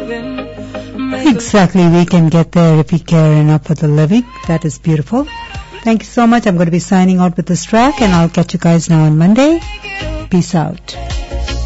Exactly, we can get there if we care enough for the living. That is beautiful. Thank you so much. I'm going to be signing out with this track, and I'll catch you guys now on Monday. Peace out.